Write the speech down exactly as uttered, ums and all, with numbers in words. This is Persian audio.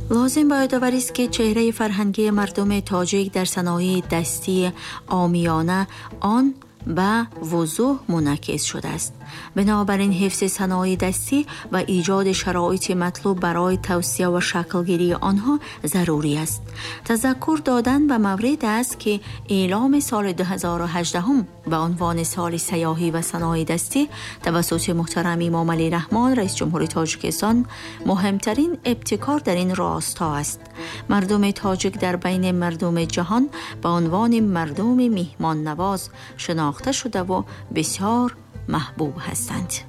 لازم به یاد آوری است که چهره فرهنگی مردم تاجیک در صنایع دستی عامیانه آن به وضوح منعکس شده است. بنابراین حفظ صنایع دستی و ایجاد شرایط مطلوب برای توسعه و شکلگیری آنها ضروری است. تذکر دادن به مورد است که اعلام سال دو هزار و هجده به عنوان سال سیاحی و صنایع دستی توسط محترم امام علی رحمان رئیس جمهور تاجیکستان مهمترین ابتکار در این راستا است. مردم تاجیک در بین مردم جهان به عنوان مردم میهمان نواز شناخته شده و بسیار محبوب هستند.